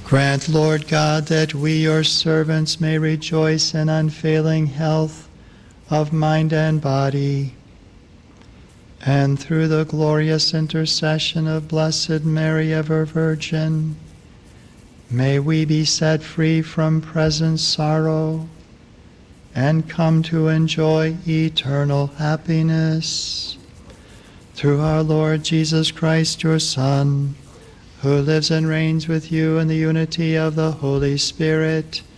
Grant, Lord God, that we, your servants, may rejoice in unfailing health of mind and body, and through the glorious intercession of Blessed Mary, ever Virgin, may we be set free from present sorrow and come to enjoy eternal happiness. Through our Lord Jesus Christ, your Son, who lives and reigns with you in the unity of the Holy Spirit,